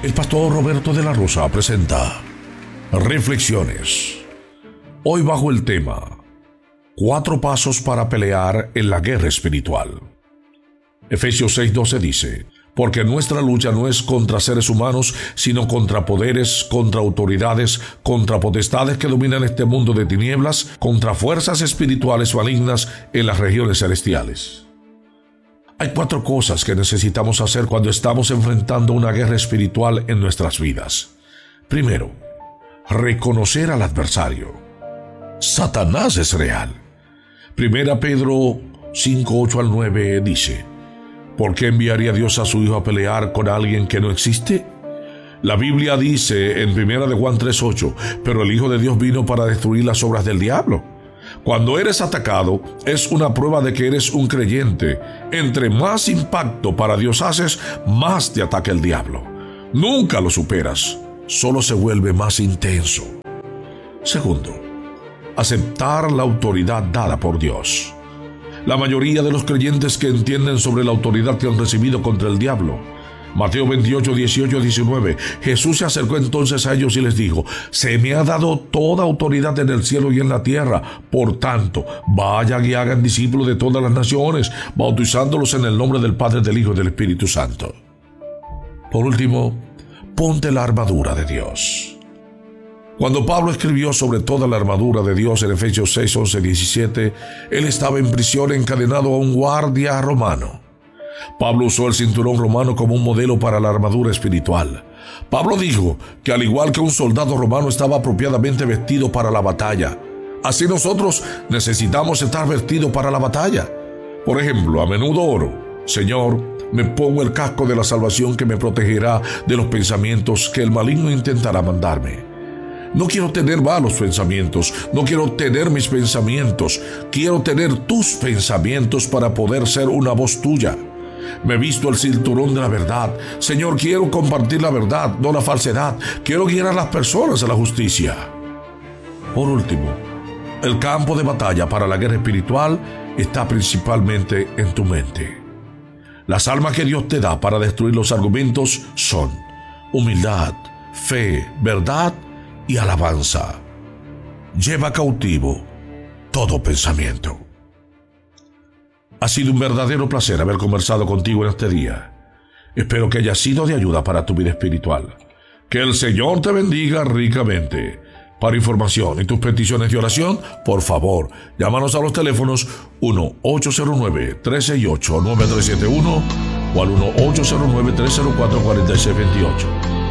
El pastor Roberto de la Rosa presenta Reflexiones. Hoy bajo el tema 4 pasos para pelear en la guerra espiritual. Efesios 6:12 dice: porque nuestra lucha no es contra seres humanos, sino contra poderes, contra autoridades, contra potestades que dominan este mundo de tinieblas, contra fuerzas espirituales malignas en las regiones celestiales. Hay 4 cosas que necesitamos hacer cuando estamos enfrentando una guerra espiritual en nuestras vidas. Primero, reconocer al adversario. Satanás es real. 1 Pedro 5:8-9 dice: ¿por qué enviaría Dios a su Hijo a pelear con alguien que no existe? La Biblia dice en 1 de Juan 3:8: pero el Hijo de Dios vino para destruir las obras del diablo. Cuando eres atacado, es una prueba de que eres un creyente. Entre más impacto para Dios haces, más te ataca el diablo. Nunca lo superas, solo se vuelve más intenso. Segundo, aceptar la autoridad dada por Dios. La mayoría de los creyentes que entienden sobre la autoridad que han recibido contra el diablo. Mateo 28:18-19. Jesús se acercó entonces a ellos y les dijo: se me ha dado toda autoridad en el cielo y en la tierra. Por tanto, vayan y hagan discípulos de todas las naciones, bautizándolos en el nombre del Padre, del Hijo y del Espíritu Santo. Por último, ponte la armadura de Dios. Cuando Pablo escribió sobre toda la armadura de Dios en Efesios 6:11-17, él estaba en prisión encadenado a un guardia romano. Pablo usó el cinturón romano como un modelo para la armadura espiritual. Pablo dijo que al igual que un soldado romano estaba apropiadamente vestido para la batalla, así nosotros necesitamos estar vestidos para la batalla. Por ejemplo, a menudo oro: Señor, me pongo el casco de la salvación que me protegerá de los pensamientos que el maligno intentará mandarme. No quiero tener malos pensamientos, no quiero tener mis pensamientos, quiero tener tus pensamientos para poder ser una voz tuya. Me he visto el cinturón de la verdad. Señor, quiero compartir la verdad, no la falsedad. Quiero guiar a las personas a la justicia. Por último, el campo de batalla para la guerra espiritual está principalmente en tu mente. Las armas que Dios te da para destruir los argumentos son humildad, fe, verdad y alabanza. Lleva cautivo todo pensamiento. Ha sido un verdadero placer haber conversado contigo en este día. Espero que haya sido de ayuda para tu vida espiritual. Que el Señor te bendiga ricamente. Para información y tus peticiones de oración, por favor, llámanos a los teléfonos 1-809-368-9371 o al 1-809-304-4628.